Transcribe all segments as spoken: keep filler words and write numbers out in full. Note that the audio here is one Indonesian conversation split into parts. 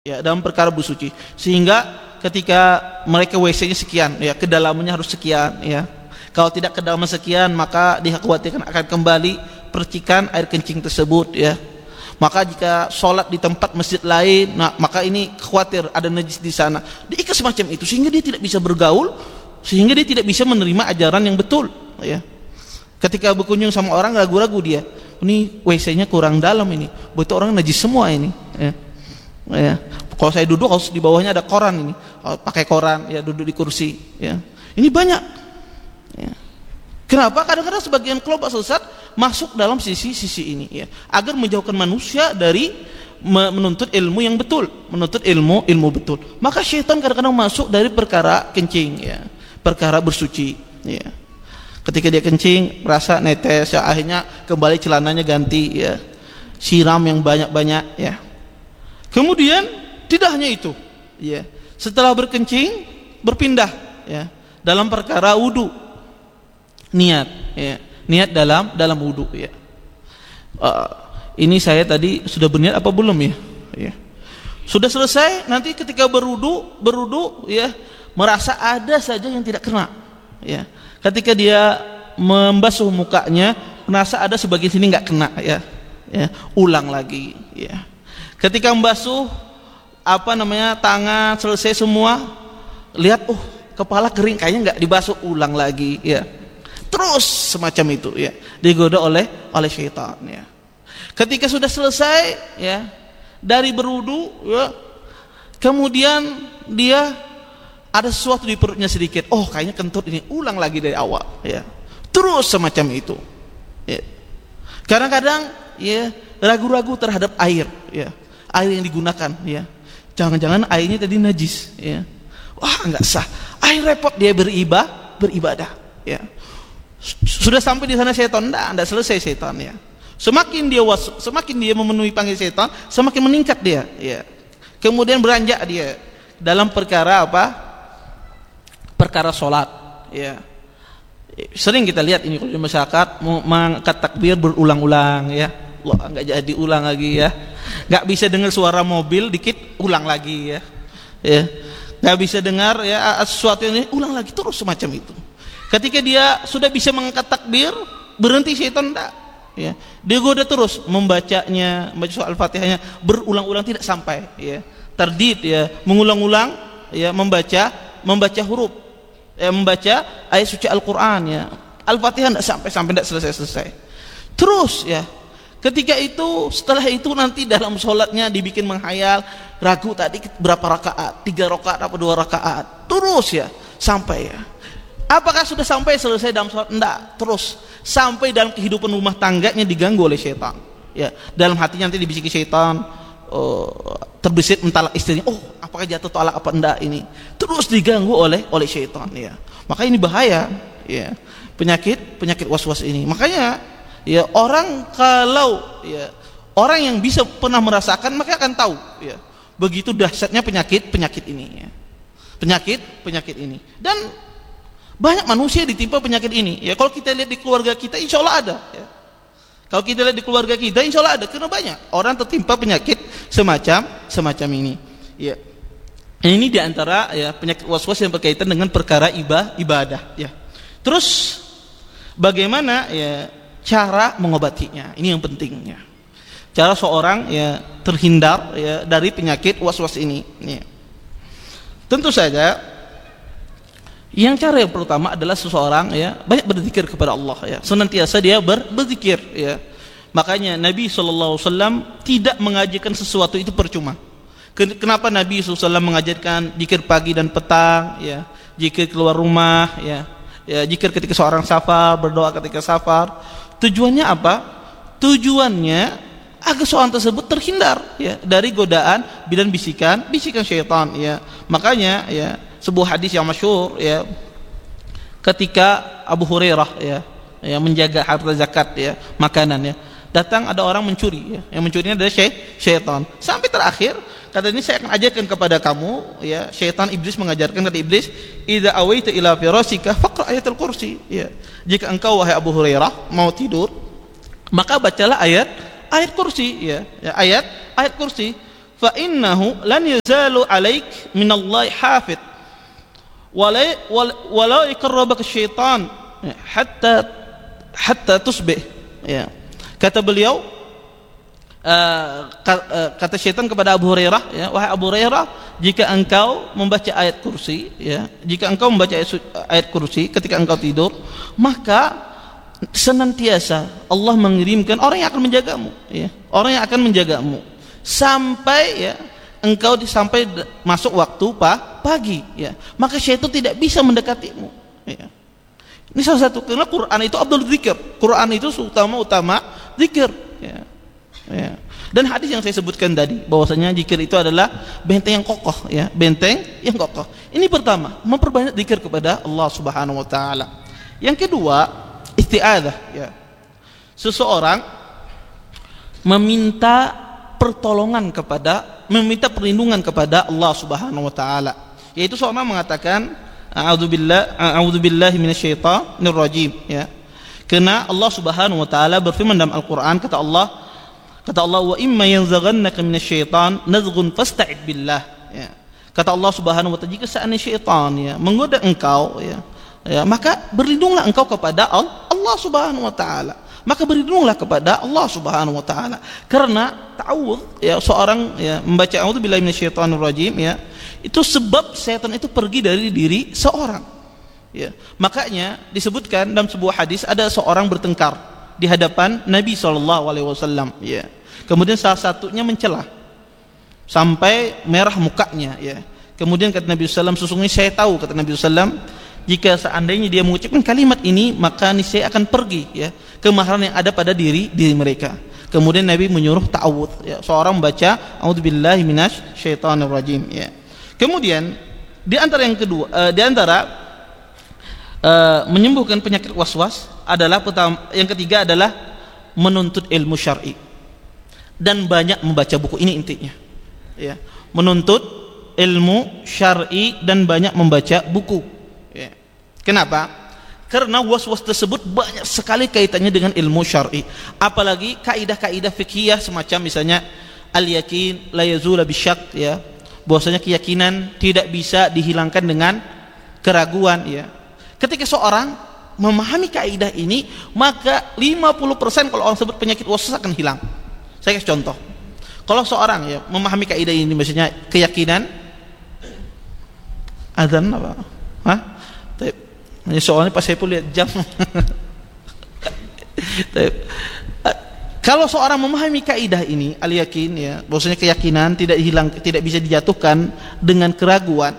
ya, dalam perkara bersuci, sehingga ketika mereka W C-nya sekian, ya, kedalamannya harus sekian, ya. Kalau tidak kedalaman sekian, maka dikhawatirkan akan kembali percikan air kencing tersebut, ya. Maka jika sholat di tempat masjid lain, nah, maka ini khawatir ada najis di sana, diikat semacam itu sehingga dia tidak bisa bergaul, sehingga dia tidak bisa menerima ajaran yang betul, ya. Ketika berkunjung sama orang, ragu-ragu dia, ini W C-nya kurang dalam, ini betul orang najis semua ini, ya. Ya. Kalau saya duduk harus di bawahnya ada koran ini, pakai koran, ya, duduk di kursi, ya. Ini banyak, ya. Kenapa? Kadang-kadang sebagian kelompok sesat masuk dalam sisi-sisi ini, ya, agar menjauhkan manusia dari menuntut ilmu yang betul, menuntut ilmu ilmu betul. Maka syaitan kadang-kadang masuk dari perkara kencing, ya, perkara bersuci, ya. Ketika dia kencing, merasa netes, ya, akhirnya kembali celananya ganti, ya, siram yang banyak-banyak, ya. Kemudian tidak hanya itu, ya, setelah berkencing berpindah, ya, dalam perkara wudu, niat, ya, niat dalam dalam wudu, ya. Uh, ini saya tadi sudah berniat apa belum, ya? Ya. Sudah selesai, nanti ketika berwudu, berwudu, ya, merasa ada saja yang tidak kena, ya. Ketika dia membasuh mukanya, merasa ada sebagian sini nggak kena, ya, ya, ulang lagi, ya. Ketika membasuh apa namanya tangan selesai semua, lihat, oh, kepala kering, kayaknya nggak dibasuh, ulang lagi, ya. Terus semacam itu, ya, digoda oleh oleh syaitan, ya. Ketika sudah selesai, ya, dari berwudu, ya, kemudian dia ada sesuatu di perutnya sedikit, oh, kayaknya kentut ini, ulang lagi dari awal, ya. Terus semacam itu, ya. Kadang-kadang, ya, ragu-ragu terhadap air, ya, air yang digunakan, ya, jangan-jangan airnya tadi najis, ya. Wah, nggak sah, air repot dia beribadah, beribadah, ya. Sudah sampai di sana setan, enggak, enggak selesai setan, ya. Semakin dia was, semakin dia memenuhi panggil setan, semakin meningkat dia, ya. Kemudian beranjak dia dalam perkara apa? Perkara sholat, ya. Sering kita lihat ini kalau di masyarakat mengangkat takbir berulang-ulang, ya. Wah, nggak jadi ulang lagi, ya. Nggak bisa dengar suara mobil dikit, ulang lagi, ya. Ya. Nggak bisa dengar, ya, sesuatu ini, ulang lagi, terus semacam itu. Ketika dia sudah bisa mengangkat takbir, berhenti syaitan, enggak, ya. Dia goda terus membacanya, membaca surah Al-Fatihahnya berulang-ulang tidak sampai, ya. Tardid, ya, mengulang-ulang, ya, membaca membaca huruf, ya, membaca ayat suci Al-Qur'an, ya. Al-Fatihah enggak sampai sampai enggak selesai-selesai. Terus, ya. Ketika itu, setelah itu nanti dalam sholatnya dibikin menghayal, ragu tadi berapa rakaat, tiga rakaat apa dua rakaat, terus, ya, sampai, ya. Apakah sudah sampai selesai dalam sholat? Enggak, terus sampai dalam kehidupan rumah tangganya diganggu oleh syaitan, ya. Dalam hatinya nanti dibisiki syaitan, oh, terbesit mentalak istrinya, oh, apakah jatuh talak apa enggak ini, terus diganggu oleh oleh syaitan, ya. Maka ini bahaya, ya, penyakit penyakit was-was ini. Makanya, ya, orang kalau, ya, orang yang bisa pernah merasakan maka akan tahu, ya, begitu dahsyatnya penyakit penyakit ini, ya. Penyakit penyakit ini. Dan banyak manusia ditimpa penyakit ini, ya. Kalau kita lihat di keluarga kita, insya Allah ada, ya. Kalau kita lihat di keluarga kita, insya Allah ada, karena banyak orang tertimpa penyakit semacam semacam ini, ya. Ini diantara, ya, penyakit was-was yang berkaitan dengan perkara ibadah, ibadah, ya. Terus bagaimana, ya, cara mengobatinya? Ini yang pentingnya. Cara seorang, ya, terhindar, ya, dari penyakit was-was ini, ya. Tentu saja yang cara yang pertama adalah seseorang, ya, banyak berzikir kepada Allah, ya. Senantiasa dia ber, berzikir, ya. Makanya Nabi shallallahu alaihi wasallam tidak mengajarkan sesuatu itu percuma. Kenapa Nabi shallallahu alaihi wasallam mengajarkan zikir pagi dan petang, ya, zikir keluar rumah, ya, ya, zikir ketika seorang safar, berdoa ketika safar. Tujuannya apa? Tujuannya agar seorang tersebut terhindar, ya, dari godaan dan bisikan bisikan syaitan, ya. Makanya, ya, sebuah hadis yang masyhur, ya, ketika Abu Hurairah, ya, ya, menjaga harta zakat, ya, makanan, ya, datang ada orang mencuri, ya. Yang mencurinya adalah syaitan. Sampai terakhir kata ini, saya akan ajarkan kepada kamu, ya, syaitan iblis mengajarkan, kata iblis, idza awaita ila firasika faqra ayatul kursi, ya. Jika engkau, wahai Abu Hurairah, mau tidur, maka bacalah ayat ayat kursi, ya, ya, ayat ayat kursi. fa innahu lan yazalu 'alaik minallahi hafid wa la wa la yaqrabaka syaitan hatta hatta tusbih. Ya. Kata beliau, Uh, kata syaitan kepada Abu Hurairah, ya, wahai Abu Hurairah, jika engkau membaca ayat kursi, ya, jika engkau membaca ayat, ayat kursi ketika engkau tidur, maka senantiasa Allah mengirimkan orang yang akan menjagamu, ya, orang yang akan menjagamu sampai, ya, engkau sampai masuk waktu pa, pagi, ya, maka syaitan tidak bisa mendekatimu, ya. Ini salah satu, karena Quran itu afdhalul dzikr, Quran itu utama-utama zikir, ya. Ya. Dan hadis yang saya sebutkan tadi bahwasanya zikir itu adalah benteng yang kokoh, ya, benteng yang kokoh. Ini pertama, memperbanyak zikir kepada Allah Subhanahu wa taala. Yang kedua, isti'adzah, ya. Seseorang meminta pertolongan kepada, meminta perlindungan kepada Allah Subhanahu wa taala. Yaitu seorang mengatakan a'udzubillah a'udzubillahi minasyaitonir rajim, ya. Karena Allah Subhanahu wa taala berfirman dalam Al-Qur'an, kata Allah Kata Allah, wa imma yanzaghannaka minasyaitan nazghun fasta'id billah. Ya. Kata Allah Subhanahu wa taala, jika seandainya syaitan, ya, menggoda engkau, ya, ya, maka berlindunglah engkau kepada Allah Subhanahu wa taala. Maka berlindunglah kepada Allah Subhanahu wa taala. Karena ta'awudz, ya, seorang, ya, membaca a'udzubillahi minasyaitonir rajim, ya, itu sebab syaitan itu pergi dari diri seorang. Ya. Makanya disebutkan dalam sebuah hadis ada seorang bertengkar di hadapan Nabi shallallahu alaihi wasallam, ya. Kemudian salah satunya mencela sampai merah mukanya, ya. Kemudian kata Nabi sallallahu alaihi wasallam, sesungguhnya saya tahu, kata Nabi sallallahu alaihi wasallam, jika seandainya dia mengucapkan kalimat ini, maka niscaya akan pergi, ya, kemarahan yang ada pada diri diri mereka. Kemudian Nabi menyuruh ta'awudz, ya, seorang membaca a'udzubillahi minasyaitonir rajim, ya. Kemudian di antara yang kedua, uh, di antara Uh, menyembuhkan penyakit waswas adalah pertama, yang ketiga adalah menuntut ilmu syar'i dan banyak membaca buku. Ini intinya, ya, menuntut ilmu syar'i dan banyak membaca buku, ya. Kenapa? Karena waswas tersebut banyak sekali kaitannya dengan ilmu syar'i, apalagi kaidah-kaidah fikih semacam misalnya al-yakin la yazula bisyak, ya, bahwasanya keyakinan tidak bisa dihilangkan dengan keraguan, ya. Ketika seorang memahami kaidah ini, maka lima puluh persen kalau orang sebut penyakit waswas akan hilang. Saya kasih contoh. Kalau seorang, ya, memahami kaidah ini, maksudnya keyakinan azan apa? Hah? Ini soalnya pas saya pun lihat jam. Kalau seorang memahami kaidah ini, al-yakin, ya, bahwasanya keyakinan tidak hilang, tidak bisa dijatuhkan dengan keraguan.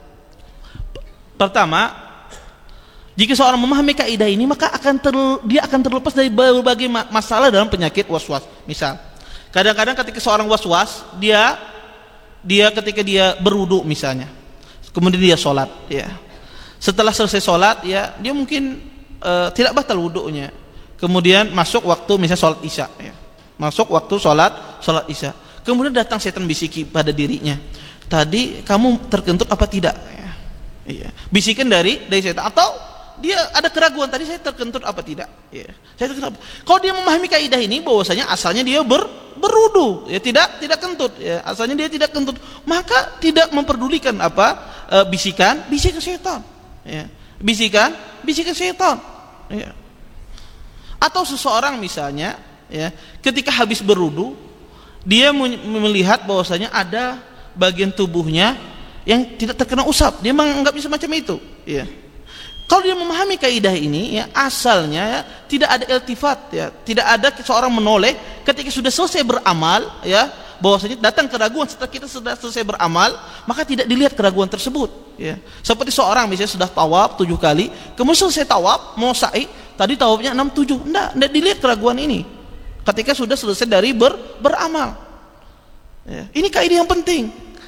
Pertama, jika seorang memahami kaidah ini, maka akan ter, dia akan terlepas dari berbagai masalah dalam penyakit waswas. Misal, kadang-kadang ketika seorang waswas, dia dia ketika dia berwudu misalnya, kemudian dia sholat, ya. Setelah selesai sholat, ya, dia mungkin uh, tidak batal wudunya. Kemudian masuk waktu misalnya sholat isya, ya. Masuk waktu sholat sholat isya. Kemudian datang setan bisiki pada dirinya, tadi kamu terkentut apa tidak? Ya. Iya. Bisikan dari dari setan, atau dia ada keraguan, tadi saya terkentut apa tidak, ya. Saya terkentut. Kalau dia memahami kaidah ini bahwasanya asalnya dia ber, berwudu, ya, tidak tidak kentut, ya, asalnya dia tidak kentut, maka tidak memperdulikan apa e, bisikan bisikan setan, ya. Bisikan bisikan setan, ya. Atau seseorang misalnya, ya, ketika habis berwudu dia melihat bahwasanya ada bagian tubuhnya yang tidak terkena usap, dia menganggapnya semacam itu, ya. Kalau dia memahami kaidah ini, ya, asalnya, ya, tidak ada iltifat, ya, tidak ada seorang menoleh ketika sudah selesai beramal, ya, bahwasanya datang keraguan setelah kita sudah selesai beramal, maka tidak dilihat keraguan tersebut, ya. Seperti seorang misalnya sudah tawaf tujuh kali, kemudian selesai tawaf mau sa'i, tadi tawafnya enam tujuh, enggak, enggak dilihat keraguan ini ketika sudah selesai dari ber, beramal, ya. Ini kaidah yang penting.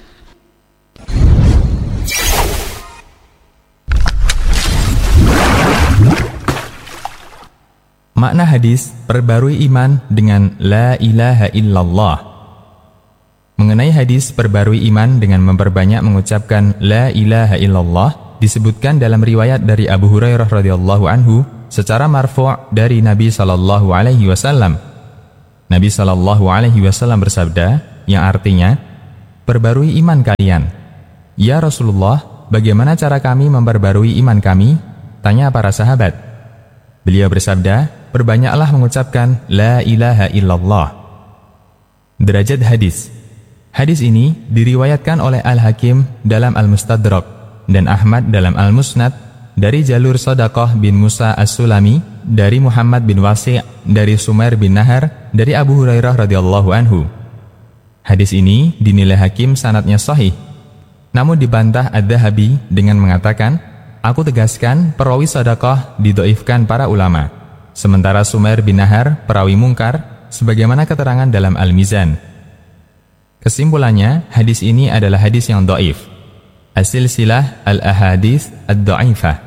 Makna hadis, perbarui iman dengan la ilaha illallah. Mengenai hadis perbarui iman dengan memperbanyak mengucapkan la ilaha illallah, disebutkan dalam riwayat dari Abu Hurairah radhiyallahu anhu secara marfu' dari Nabi sallallahu alaihi wasallam. Nabi sallallahu alaihi wasallam bersabda, yang artinya, perbarui iman kalian." "Ya Rasulullah, bagaimana cara kami memperbarui iman kami?" tanya para sahabat. Beliau bersabda, "Perbanyaklah mengucapkan La ilaha illallah." Derajat hadis. Hadis ini diriwayatkan oleh Al-Hakim dalam Al-Mustadrak dan Ahmad dalam Al-Musnad dari jalur Shadaqah bin Musa As-Sulami, dari Muhammad bin Wasi' dari Sumair bin Nahar, dari Abu Hurairah radhiyallahu anhu. Hadis ini dinilai Hakim sanadnya sahih, namun dibantah Ad-Dhahabi dengan mengatakan, "Aku tegaskan perawi Shadaqah didhaifkan para ulama, sementara Sumair bin Nahar perawi mungkar, sebagaimana keterangan dalam Al-Mizan." Kesimpulannya, hadis ini adalah hadis yang dhaif. As-silsilah al-ahadits ad-dha'ifah.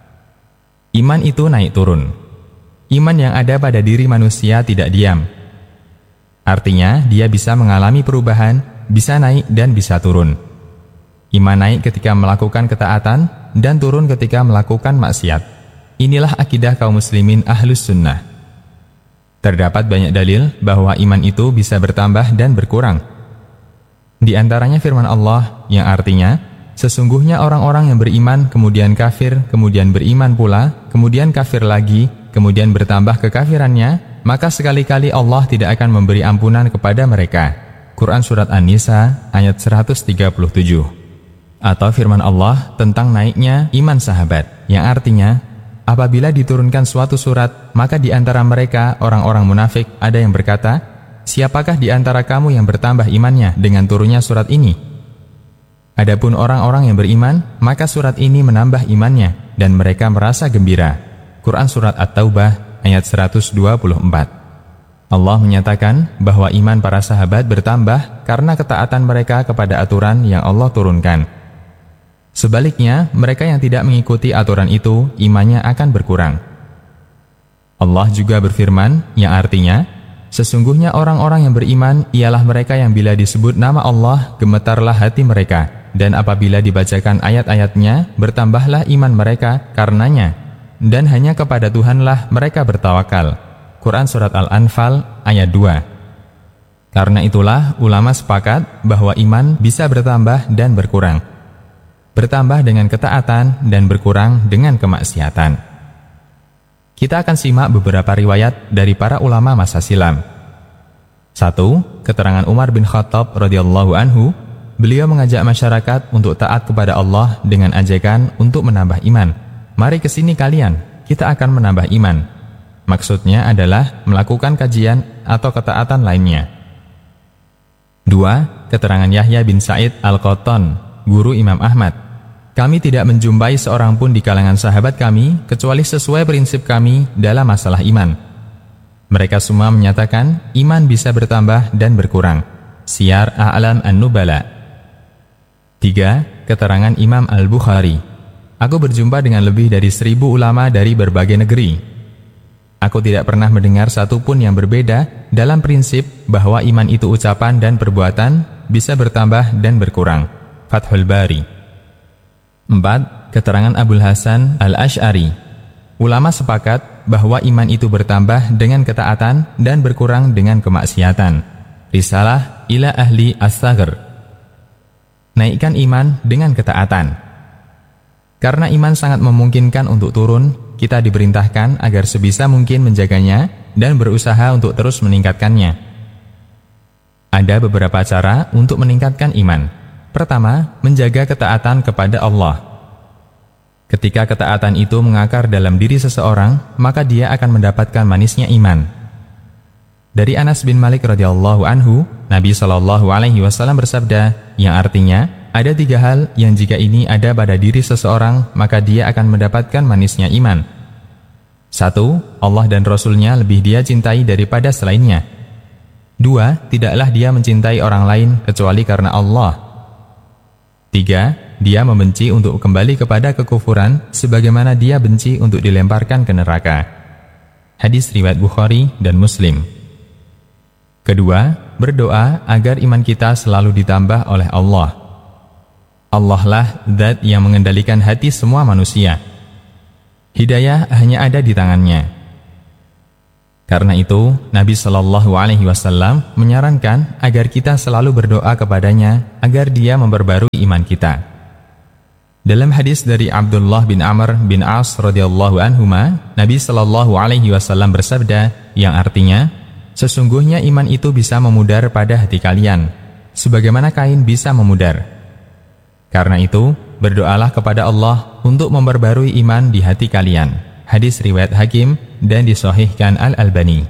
Iman itu naik turun. Iman yang ada pada diri manusia tidak diam. Artinya, dia bisa mengalami perubahan, bisa naik dan bisa turun. Iman naik ketika melakukan ketaatan dan turun ketika melakukan maksiat. Inilah akidah kaum muslimin Ahlus Sunnah. Terdapat banyak dalil bahwa iman itu bisa bertambah dan berkurang. Di antaranya firman Allah yang artinya, "Sesungguhnya orang-orang yang beriman kemudian kafir, kemudian beriman pula, kemudian kafir lagi, kemudian bertambah kekafirannya, maka sekali-kali Allah tidak akan memberi ampunan kepada mereka." Quran Surat An-Nisa ayat seratus tiga puluh tujuh. Atau firman Allah tentang naiknya iman sahabat, yang artinya, apabila diturunkan suatu surat, maka di antara mereka orang-orang munafik ada yang berkata, "Siapakah di antara kamu yang bertambah imannya dengan turunnya surat ini?" Adapun orang-orang yang beriman, maka surat ini menambah imannya dan mereka merasa gembira. Quran Surat At-Taubah ayat seratus dua puluh empat. Allah menyatakan bahwa iman para sahabat bertambah karena ketaatan mereka kepada aturan yang Allah turunkan. Sebaliknya, mereka yang tidak mengikuti aturan itu, imannya akan berkurang. Allah juga berfirman, yang artinya, "Sesungguhnya orang-orang yang beriman ialah mereka yang bila disebut nama Allah, gemetarlah hati mereka, dan apabila dibacakan ayat-ayatnya, bertambahlah iman mereka karenanya, dan hanya kepada Tuhanlah mereka bertawakal." Quran Surat Al-Anfal ayat dua. Karena itulah ulama sepakat bahwa iman bisa bertambah dan berkurang. Bertambah dengan ketaatan dan berkurang dengan kemaksiatan. Kita akan simak beberapa riwayat dari para ulama masa silam. Satu, keterangan Umar bin Khattab radhiyallahu anhu, beliau mengajak masyarakat untuk taat kepada Allah dengan ajakan untuk menambah iman. "Mari ke sini kalian, kita akan menambah iman." Maksudnya adalah melakukan kajian atau ketaatan lainnya. Dua, keterangan Yahya bin Sa'id Al-Qattan, guru Imam Ahmad, "Kami tidak menjumpai seorang pun di kalangan sahabat kami kecuali sesuai prinsip kami dalam masalah iman. Mereka semua menyatakan iman bisa bertambah dan berkurang." Siyar A'lam An-Nubala. Tiga, keterangan Imam Al-Bukhari, "Aku berjumpa dengan lebih dari seribu ulama dari berbagai negeri. Aku tidak pernah mendengar satu pun yang berbeda dalam prinsip bahwa iman itu ucapan dan perbuatan bisa bertambah dan berkurang." Fathul Bari. Empat, keterangan Abul Hasan Al-Asy'ari, ulama sepakat bahwa iman itu bertambah dengan ketaatan dan berkurang dengan kemaksiatan. Risalah ila ahli as-saghr. Naikkan iman dengan ketaatan. Karena iman sangat memungkinkan untuk turun, kita diperintahkan agar sebisa mungkin menjaganya dan berusaha untuk terus meningkatkannya. Ada beberapa cara untuk meningkatkan iman. Pertama, menjaga ketaatan kepada Allah. Ketika ketaatan itu mengakar dalam diri seseorang, maka dia akan mendapatkan manisnya iman. Dari Anas bin Malik radhiyallahu anhu, Nabi shallallahu alaihi wasallam bersabda, yang artinya, ada tiga hal yang jika ini ada pada diri seseorang, maka dia akan mendapatkan manisnya iman. Satu, Allah dan Rasul-Nya lebih dia cintai daripada selainnya. Dua, tidaklah dia mencintai orang lain kecuali karena Allah. Tiga, dia membenci untuk kembali kepada kekufuran sebagaimana dia benci untuk dilemparkan ke neraka. Hadis riwayat Bukhari dan Muslim. Kedua, berdoa agar iman kita selalu ditambah oleh Allah. Allah lah zat yang mengendalikan hati semua manusia. Hidayah hanya ada di tangannya. Karena itu, Nabi Shallallahu Alaihi Wasallam menyarankan agar kita selalu berdoa kepadanya agar Dia memperbarui iman kita. Dalam hadis dari Abdullah bin Amr bin As radhiyallahu anhuma, Nabi Shallallahu Alaihi Wasallam bersabda, yang artinya, sesungguhnya iman itu bisa memudar pada hati kalian, sebagaimana kain bisa memudar. Karena itu, berdoalah kepada Allah untuk memperbarui iman di hati kalian. Hadis riwayat Hakim dan disahihkan Al-Albani.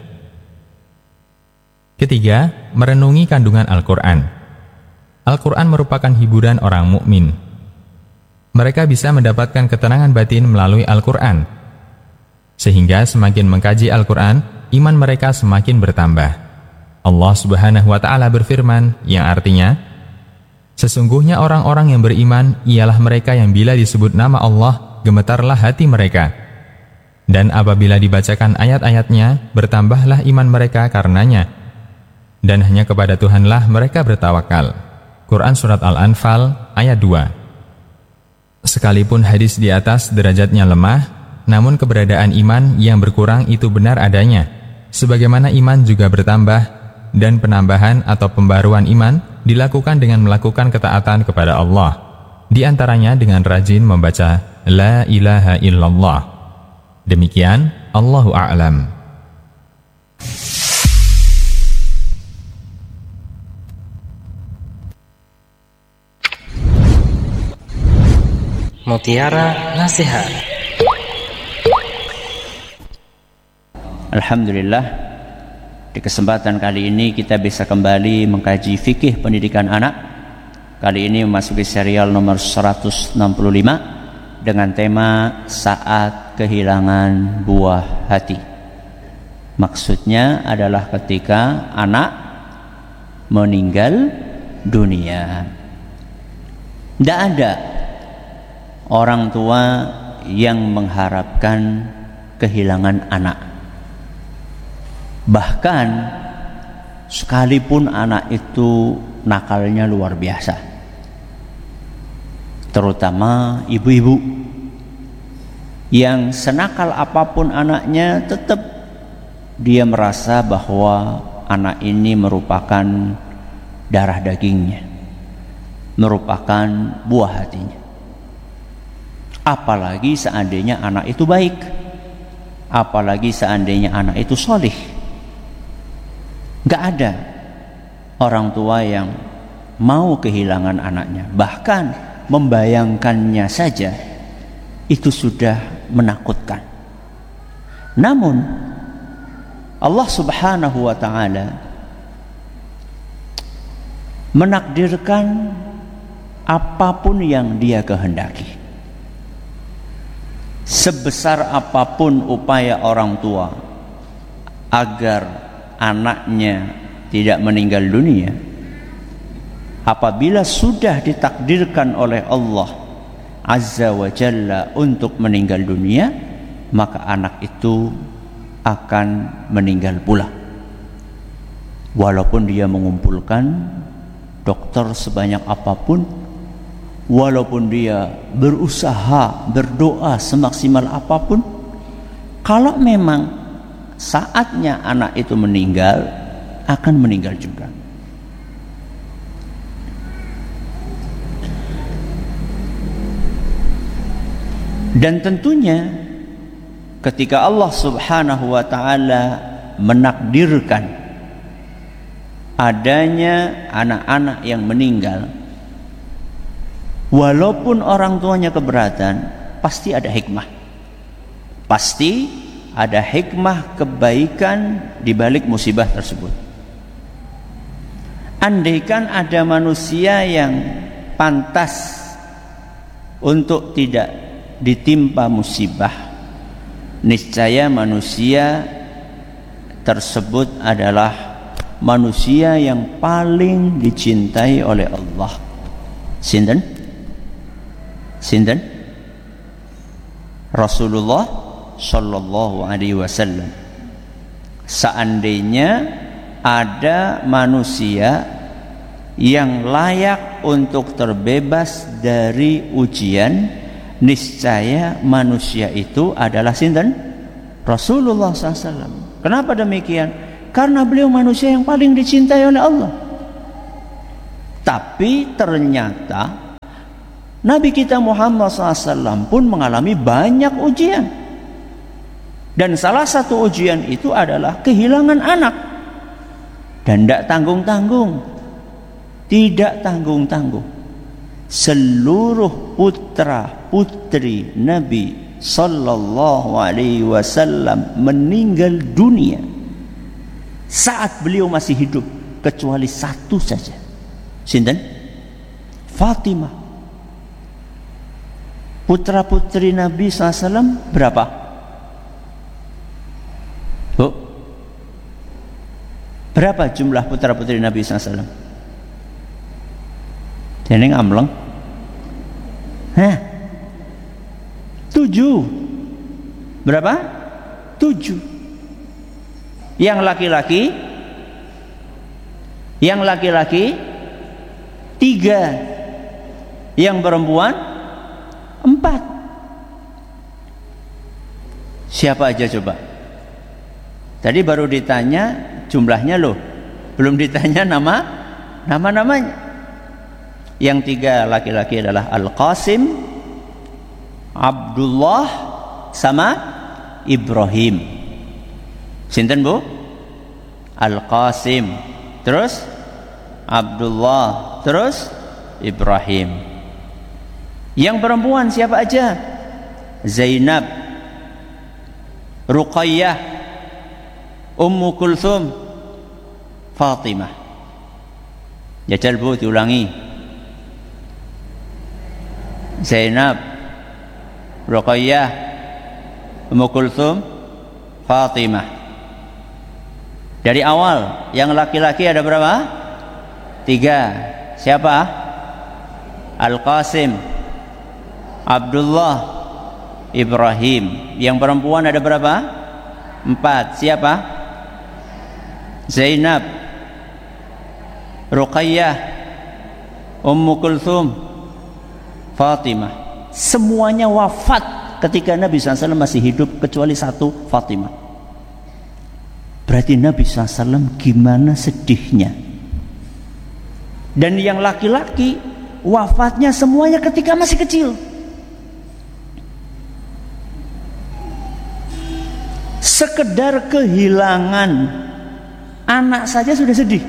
Ketiga, merenungi kandungan Al-Quran. Al-Quran merupakan hiburan orang mukmin. Mereka bisa mendapatkan ketenangan batin melalui Al-Quran. Sehingga semakin mengkaji Al-Quran, iman mereka semakin bertambah. Allah Subhanahu wa Ta'ala berfirman, yang artinya, sesungguhnya orang-orang yang beriman ialah mereka yang bila disebut nama Allah, gemetarlah hati mereka. Dan apabila dibacakan ayat-ayatnya, bertambahlah iman mereka karenanya. Dan hanya kepada Tuhanlah mereka bertawakal. Quran Surat Al-Anfal ayat dua. Sekalipun hadis di atas derajatnya lemah, namun keberadaan iman yang berkurang itu benar adanya. Sebagaimana iman juga bertambah, dan penambahan atau pembaruan iman dilakukan dengan melakukan ketaatan kepada Allah. Di antaranya dengan rajin membaca La ilaha illallah. Demikian, Allahu a'lam. Mutiara Nasihat. Alhamdulillah, di kesempatan kali ini kita bisa kembali mengkaji fikih pendidikan anak. Kali ini memasuki serial nomor seratus enam puluh lima dengan tema saat kehilangan buah hati. Maksudnya adalah ketika anak meninggal dunia. Tidak ada orang tua yang mengharapkan kehilangan anak. Bahkan sekalipun anak itu nakalnya luar biasa, terutama ibu-ibu yang senakal apapun anaknya, tetap dia merasa bahwa anak ini merupakan darah dagingnya, merupakan buah hatinya. Apalagi seandainya anak itu baik, apalagi seandainya anak itu solih. Gak ada orang tua yang mau kehilangan anaknya. Bahkan membayangkannya saja itu sudah menakutkan. Namun Allah Subhanahu wa Ta'ala menakdirkan apapun yang Dia kehendaki. Sebesar apapun upaya orang tua agar anaknya tidak meninggal dunia, apabila sudah ditakdirkan oleh Allah Azza wa Jalla untuk meninggal dunia, maka anak itu akan meninggal pula. Walaupun dia mengumpulkan dokter sebanyak apapun, walaupun dia berusaha, berdoa semaksimal apapun, kalau memang saatnya anak itu meninggal, akan meninggal juga. Dan tentunya ketika Allah Subhanahu wa Ta'ala menakdirkan adanya anak-anak yang meninggal, walaupun orang tuanya keberatan, pasti ada hikmah. Pasti ada hikmah kebaikan di balik musibah tersebut. Andaikan ada manusia yang pantas untuk tidak ditimpa musibah, niscaya manusia tersebut adalah manusia yang paling dicintai oleh Allah. Sinten? Sinten? Rasulullah Sallallahu Alaihi Wasallam. Seandainya ada manusia yang layak untuk terbebas dari ujian, niscaya manusia itu adalah sinten? Rasulullah sallallahu alaihi wasallam. Kenapa demikian? Karena beliau manusia yang paling dicintai oleh Allah. Tapi ternyata Nabi kita Muhammad shallallahu alaihi wasallam pun mengalami banyak ujian. Dan salah satu ujian itu adalah kehilangan anak. Dan tidak tanggung-tanggung. Tidak tanggung-tanggung. Seluruh putra putri Nabi sallallahu alaihi wasallam meninggal dunia saat beliau masih hidup, kecuali satu saja. Sinten? Fatimah. Putra putri Nabi sallallahu alaihi wasallam berapa? Bu, berapa jumlah putra putri Nabi sallallahu alaihi wasallam? Jeneng amleng. Hah? Tujuh. Berapa? Tujuh. Yang laki-laki, yang laki-laki tiga, yang perempuan empat. Siapa aja coba? Tadi baru ditanya jumlahnya loh, belum ditanya nama, nama-namanya. Yang tiga laki-laki adalah Al-Qasim, Abdullah, sama Ibrahim. Sinten bu? Al-Qasim, terus Abdullah, terus Ibrahim. Yang perempuan siapa aja? Zainab, Ruqayyah, Ummu Kulthum, Fatimah. Jajal bu, diulangi. Zainab, Ruqayyah, Ummu Kulthum, Fatimah. Dari awal yang laki-laki ada berapa? Tiga. Siapa? Al-Qasim, Abdullah, Ibrahim. Yang perempuan ada berapa? Empat. Siapa? Zainab, Ruqayyah, Ummu Kulthum, Fatimah. Semuanya wafat ketika Nabi shallallahu alaihi wasallam masih hidup, kecuali satu, Fatimah. Berarti Nabi shallallahu alaihi wasallam gimana sedihnya. Dan yang laki-laki wafatnya semuanya ketika masih kecil. Sekedar kehilangan anak saja sudah sedih.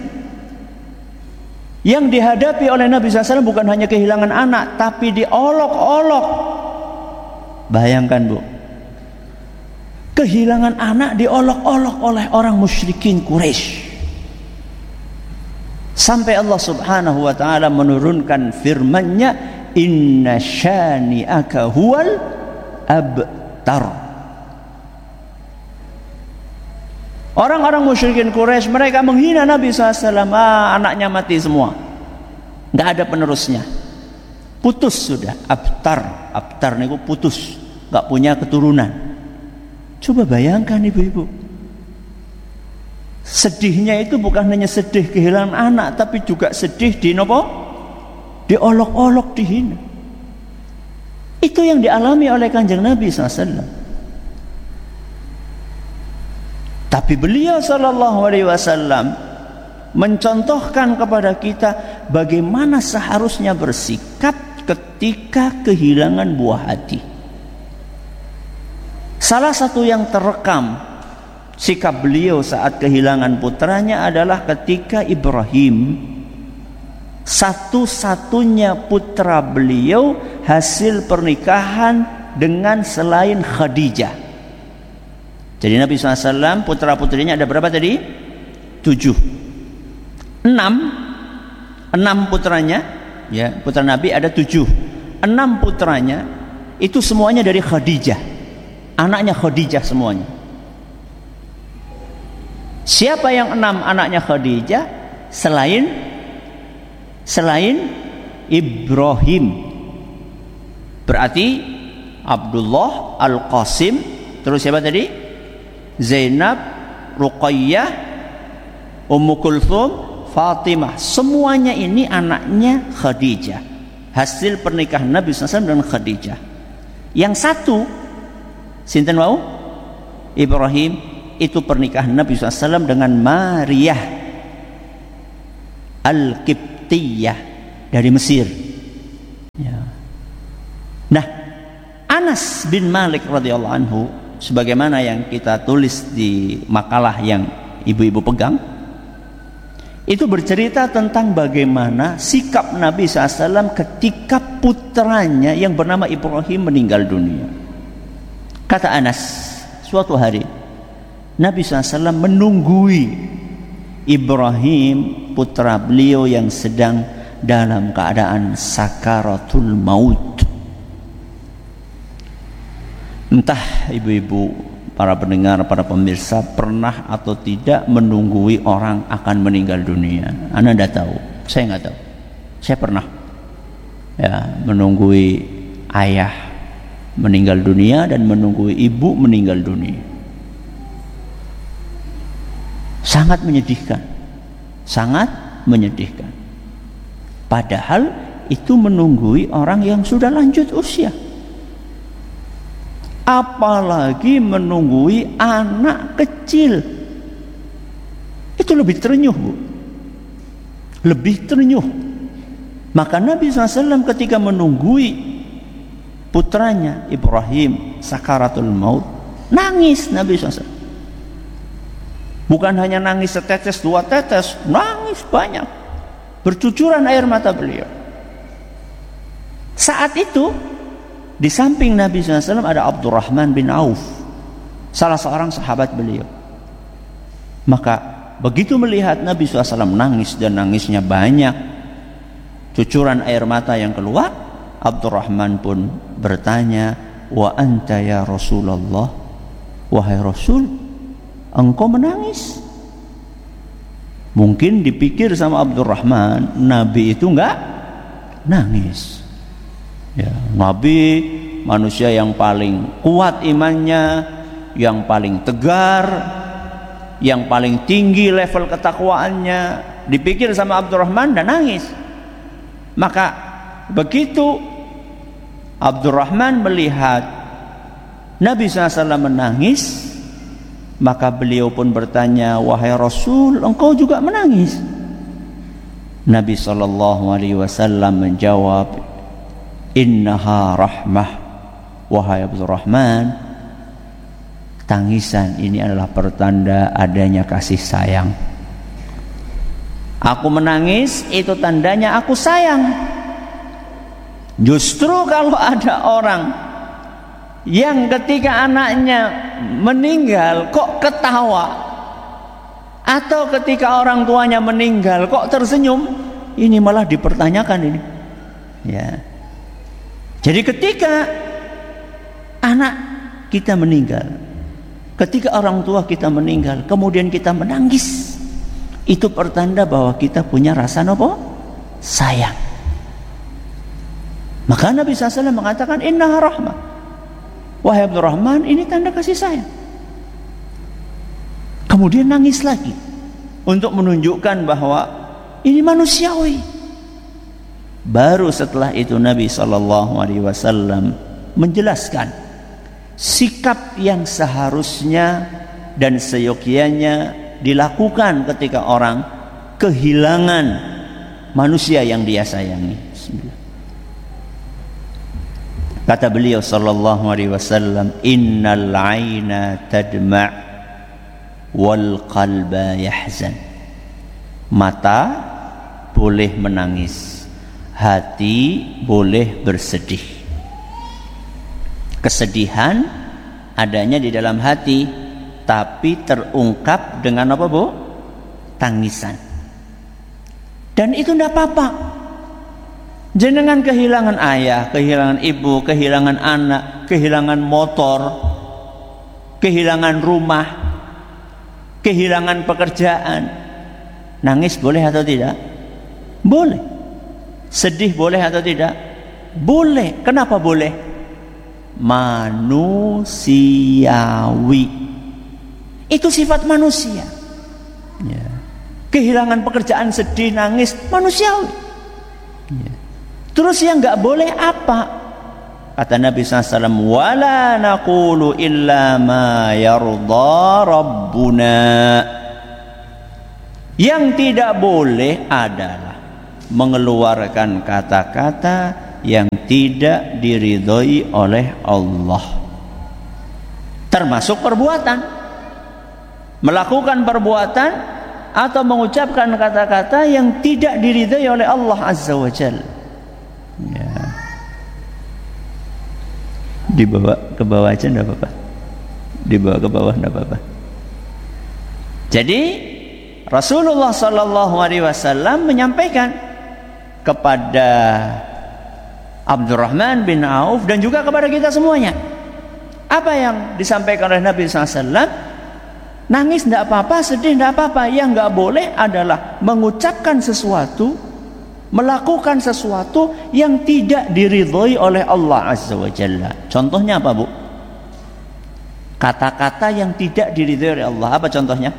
Yang dihadapi oleh Nabi shallallahu alaihi wasallam bukan hanya kehilangan anak, tapi diolok-olok. Bayangkan bu, kehilangan anak diolok-olok oleh orang musyrikin Quraisy. Sampai Allah subhanahu wa ta'ala menurunkan firman-Nya, inna syani'aka huwal abtar. Orang-orang musyrikin Quraisy mereka menghina Nabi shallallahu alaihi wasallam. Ah, anaknya mati semua, nggak ada penerusnya, putus sudah. Abtar, abtar niku putus, nggak punya keturunan. Coba bayangkan ibu-ibu, sedihnya itu bukan hanya sedih kehilangan anak, tapi juga sedih di nopo, diolok-olok, dihina. Itu yang dialami oleh Kanjeng Nabi shallallahu alaihi wasallam. Tapi beliau sallallahu alaihi wasallam mencontohkan kepada kita bagaimana seharusnya bersikap ketika kehilangan buah hati. Salah satu yang terekam sikap beliau saat kehilangan putranya adalah ketika Ibrahim, satu-satunya putra beliau, hasil pernikahan dengan selain Khadijah. Jadi Nabi shallallahu alaihi wasallam putra-putrinya ada berapa tadi? Tujuh. Enam. Enam putranya, ya, putra Nabi ada tujuh. Enam putranya itu semuanya dari Khadijah. Anaknya Khadijah semuanya. Siapa yang enam anaknya Khadijah selain selain Ibrahim? Berarti Abdullah, Al-Qasim, terus siapa tadi? Zainab, Ruqayyah, Ummu Kulthum, Fatimah. Semuanya ini anaknya Khadijah, hasil pernikahan Nabi shallallahu alaihi wasallam dengan Khadijah. Yang satu sinten wau? Ibrahim. itu pernikahan Nabi shallallahu alaihi wasallam dengan Maryah Al-Qibtiyah dari Mesir. Ya. Nah, Anas bin Malik radhiyallahu anhu, sebagaimana yang kita tulis di makalah yang ibu-ibu pegang, itu bercerita tentang bagaimana sikap Nabi shallallahu alaihi wasallam ketika putranya yang bernama Ibrahim meninggal dunia. Kata Anas, suatu hari Nabi shallallahu alaihi wasallam menunggui Ibrahim putra beliau yang sedang dalam keadaan sakaratul maut. Entah ibu-ibu, para pendengar, para pemirsa pernah atau tidak menunggui orang akan meninggal dunia. Anda tidak tahu, saya nggak tahu. Saya pernah ya menunggui ayah meninggal dunia dan menunggui ibu meninggal dunia. Sangat menyedihkan, sangat menyedihkan. Padahal itu menunggui orang yang sudah lanjut usia. Apalagi menunggui anak kecil, itu lebih terenyuh, Bu. Lebih terenyuh. Maka Nabi shallallahu alaihi wasallam ketika menunggui putranya Ibrahim sakaratul maut, nangis Nabi shallallahu alaihi wasallam. Bukan hanya nangis setetes dua tetes, nangis banyak, bercucuran air mata beliau. Saat itu di samping Nabi shallallahu alaihi wasallam ada Abdurrahman bin Auf, salah seorang sahabat beliau. Maka begitu melihat Nabi shallallahu alaihi wasallam nangis dan nangisnya banyak, cucuran air mata yang keluar, Abdurrahman pun bertanya, "Wa anta ya Rasulullah?" Wahai Rasul, engkau menangis? Mungkin dipikir sama Abdurrahman, Nabi itu enggak nangis. Ya, Nabi manusia yang paling kuat imannya, yang paling tegar, yang paling tinggi level ketakwaannya. Dipikir sama Abdurrahman dan nangis. Maka begitu Abdurrahman melihat Nabi shallallahu alaihi wasallam menangis, maka beliau pun bertanya, "Wahai Rasul, engkau juga menangis?" Nabi sallallahu alaihi wasallam menjawab, "Innaha rahmah." Wahai Abdurrahman, tangisan ini adalah pertanda adanya kasih sayang. Aku menangis itu tandanya aku sayang. Justru kalau ada orang yang ketika anaknya meninggal kok ketawa, atau ketika orang tuanya meninggal kok tersenyum, ini malah dipertanyakan ini. Ya. Jadi ketika anak kita meninggal, ketika orang tua kita meninggal, kemudian kita menangis, itu pertanda bahwa kita punya rasa apa? Sayang. Maka Nabi shallallahu alaihi wasallam mengatakan, "Innaha rahmah." Wahai Abdurrahman, ini tanda kasih sayang. Kemudian nangis lagi untuk menunjukkan bahwa ini manusiawi. Baru setelah itu Nabi sallallahu alaihi wasallam menjelaskan sikap yang seharusnya dan seyogyanya dilakukan ketika orang kehilangan manusia yang dia sayangi. Bismillah. Kata beliau sallallahu alaihi wasallam, "Innal 'aina tadma' wal qalba yahzan." Mata boleh menangis, hati boleh bersedih. Kesedihan adanya di dalam hati, tapi terungkap dengan apa, Bu? Tangisan. Dan itu tidak apa-apa. Jenengan kehilangan ayah, kehilangan ibu, kehilangan anak, kehilangan motor, kehilangan rumah, kehilangan pekerjaan. Nangis boleh atau tidak? Boleh. Sedih boleh atau tidak? Boleh. Kenapa boleh? Manusiawi. Itu sifat manusia. Ya. Kehilangan pekerjaan, sedih, nangis, manusiawi. Ya. Terus yang nggak boleh apa? Kata Nabi sallallahu alaihi wasallam, wala naqulu illa ma yarda rabbuna. Yang tidak boleh adalah mengeluarkan kata-kata yang tidak diridhoi oleh Allah. Termasuk perbuatan. Melakukan perbuatan atau mengucapkan kata-kata yang tidak diridhoi oleh Allah Azza wa Jalla. Ya. Dibawa ke bawah aja enggak apa-apa. Dibawa ke bawah enggak apa-apa. Jadi Rasulullah sallallahu alaihi wasallam menyampaikan kepada Abdurrahman bin Auf dan juga kepada kita semuanya. Apa yang disampaikan oleh Nabi sallallahu alaihi wasallam? Nangis tidak apa-apa, sedih tidak apa-apa. Yang nggak boleh adalah mengucapkan sesuatu, melakukan sesuatu yang tidak diridhoi oleh Allah Azza wa Jalla. Contohnya apa, Bu? Kata-kata yang tidak diridhoi oleh Allah. Apa contohnya?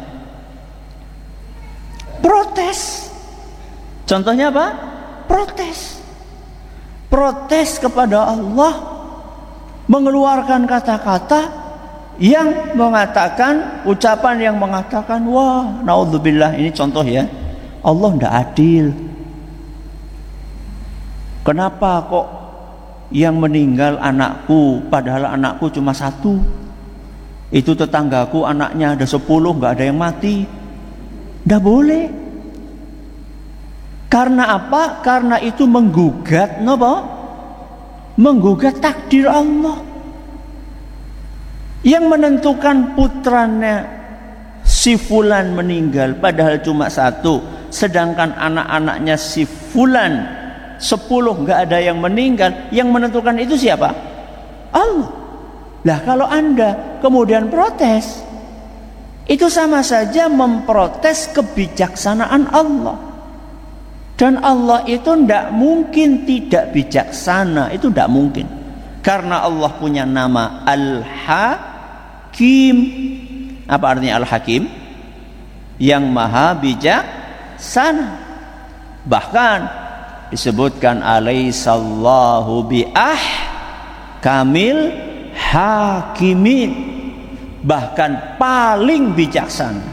Protes. Contohnya apa? Protes. Protes kepada Allah, mengeluarkan kata-kata yang mengatakan, ucapan yang mengatakan, wah, naudzubillah, ini contoh ya, Allah tidak adil. Kenapa kok yang meninggal anakku, padahal anakku cuma satu? Itu tetanggaku anaknya ada sepuluh, nggak ada yang mati. Tidak boleh. Karena apa? Karena itu menggugat, nopo? Menggugat takdir Allah. Yang menentukan putranya si fulan meninggal padahal cuma satu, sedangkan anak-anaknya si fulan sepuluh nggak ada yang meninggal, yang menentukan itu siapa? Allah. Lah kalau Anda kemudian protes, itu sama saja memprotes kebijaksanaan Allah. Dan Allah itu tidak mungkin tidak bijaksana, itu tidak mungkin. Karena Allah punya nama Al-Hakim. Apa artinya Al-Hakim? Yang maha bijaksana. Bahkan disebutkan alaihissallahu bi'ah kamil hakimin. Bahkan paling bijaksana.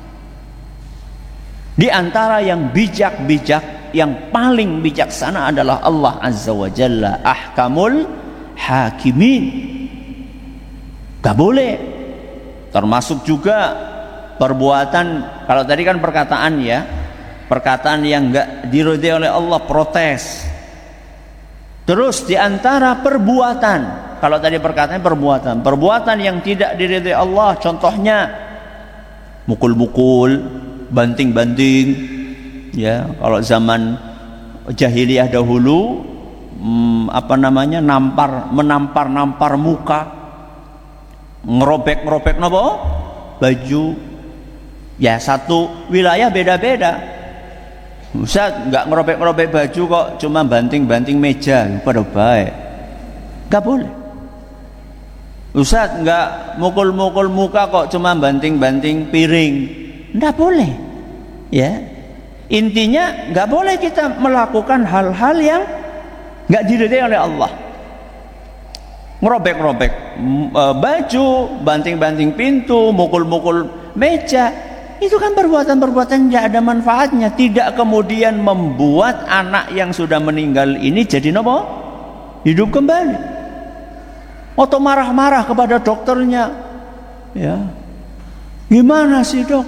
Di antara yang bijak-bijak, yang paling bijaksana adalah Allah Azza wa Jalla, ahkamul hakimin. Gak boleh. Termasuk juga perbuatan, kalau tadi kan perkataan ya, perkataan yang gak diridhoi oleh Allah, protes. Terus di antara perbuatan, kalau tadi perkataan perbuatan, perbuatan yang tidak diridhoi Allah, contohnya mukul-mukul, banting-banting, ya. Kalau zaman jahiliyah dahulu, hmm, apa namanya, nampar, menampar-nampar muka, ngerobek-ngerobek nopo baju. Ya satu wilayah beda-beda. Ustaz nggak ngerobek-ngerobek baju kok, cuma banting-banting meja, pada baik. Nggak boleh. Ustaz nggak mukul-mukul muka kok, cuma banting-banting piring. Nggak boleh. Ya. Intinya nggak boleh kita melakukan hal-hal yang nggak diridhoi oleh Allah. Ngerobek-ngerobek baju, banting-banting pintu, mukul-mukul meja, itu kan perbuatan-perbuatan yang tidak ada manfaatnya. Tidak kemudian membuat anak yang sudah meninggal ini jadi nopo? Hidup kembali. Atau marah-marah kepada dokternya, ya, gimana sih dok?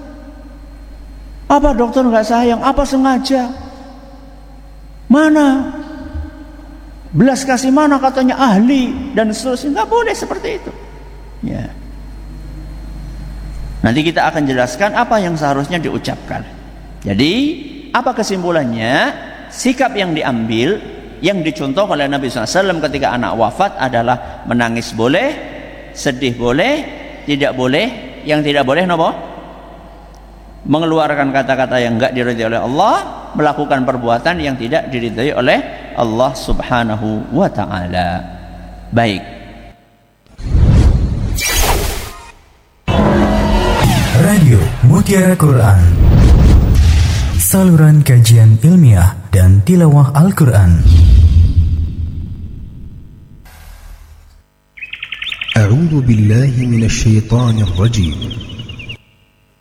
Apa dokter nggak sayang? Apa sengaja? Mana? Belas kasih mana katanya ahli dan seterusnya. Nggak boleh seperti itu. Ya. Nanti kita akan jelaskan apa yang seharusnya diucapkan. Jadi apa kesimpulannya? Sikap yang diambil, yang dicontoh oleh Nabi shallallahu alaihi wasallam ketika anak wafat adalah menangis boleh, sedih boleh, tidak boleh. Yang tidak boleh nopo? Mengeluarkan kata-kata yang enggak diridhoi oleh Allah, melakukan perbuatan yang tidak diridhoi oleh Allah Subhanahu wa taala. Baik. Radio Mutiara Quran. Saluran kajian ilmiah dan tilawah Al-Quran. أعوذ بالله من الشيطان الرجيم